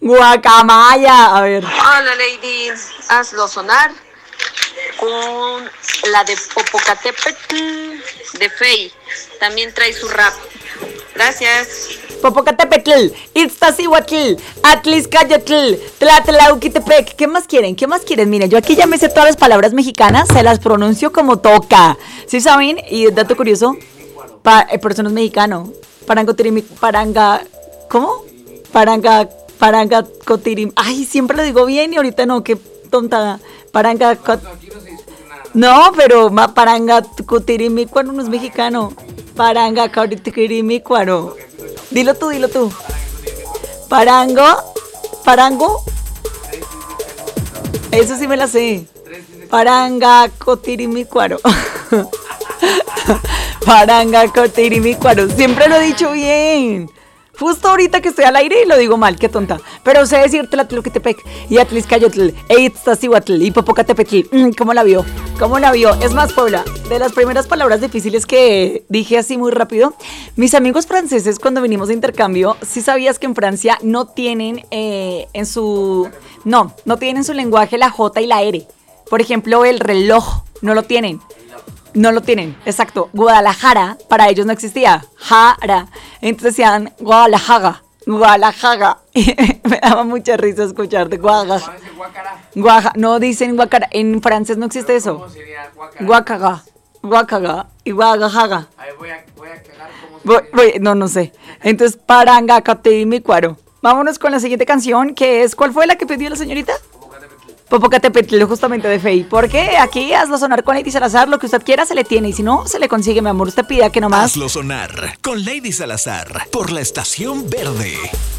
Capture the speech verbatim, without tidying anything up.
Guacamaya. A ver. Hola, lady. Hazlo sonar con la de Popocatépetl de Fey. También trae su rap. Gracias. Popocatépetl, Itztacihuatl, Atliscayotl, Tlatlauquitepec. ¿Qué más quieren? ¿Qué más quieren? Miren, yo aquí ya me sé todas las palabras mexicanas, se las pronuncio como toca. ¿Sí saben? Y dato curioso, pa, eh, por eso no es mexicano. Parangotirimi, paranga, ¿cómo? Paranga, paranga, cotirim. Ay, siempre lo digo bien y ahorita no, qué tonta. Paranga, cot... No, pero ma, paranga, cotirimicuaro no es mexicano. Paranga, cotirimicuaro. Dilo tú, dilo tú. Parango, parango. Eso sí me la sé. Paranga, cotirimicuaro. Paranga, cotirimicuaro. Siempre lo he dicho bien. Justo ahorita que estoy al aire y lo digo mal, qué tonta. Pero sé decir Tlatlauquitepec y Atliscayotl e Itztacihuatl y Popocatépetl. Mm, ¿Cómo la vio? ¿Cómo la vio? Es más, Paula, de las primeras palabras difíciles que dije así muy rápido, mis amigos franceses cuando vinimos de intercambio, ¿sí sabías que en Francia no tienen eh, en su... No, no tienen en su lenguaje la J y la R? Por ejemplo, el reloj, no lo tienen. No lo tienen, exacto. Guadalajara, para ellos no existía. Jara. Entonces decían Guadalajara. Guadalajara. Me daba mucha risa escuchar de Guadalajara. Guaja. No dicen Guacara. En francés no existe eso. ¿Cómo sería Guacara? Guacara. Y Guadalajara. A ver, voy a, voy a cagar cómo se voy, voy, No, no sé. Entonces, Paranga, Catimicuaro. Vámonos con la siguiente canción, que es... ¿Cuál fue la que pidió la señorita? Popocatépetl, justamente de Fey. Porque aquí hazlo sonar con Lady Salazar, lo que usted quiera se le tiene y si no, se le consigue, mi amor. Usted pida que nomás. Hazlo sonar con Lady Salazar por la Estación Verde.